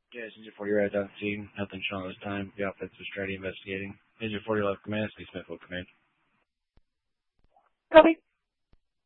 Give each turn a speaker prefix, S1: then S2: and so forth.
S1: Yes, Engine 40, right down the scene. Nothing showing this time. The offense was strategy investigating. Engine 40 left command, Steve Smith will command.
S2: Copy.